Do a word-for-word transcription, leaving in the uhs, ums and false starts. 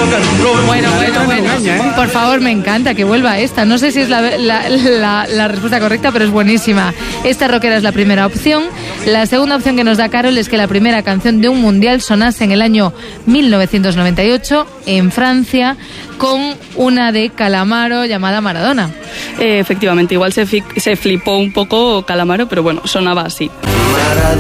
Bueno, bueno, bueno. Por favor, me encanta que vuelva esta. No sé si es la, la, la, la respuesta correcta, pero es buenísima. Esta rockera es la primera opción. La segunda opción que nos da Carol es que la primera canción de un mundial sonase en el año mil novecientos noventa y ocho en Francia con una de Calamaro llamada Maradona. Eh, efectivamente, igual se, fi- se flipó un poco Calamaro, pero bueno, sonaba así. Maradona.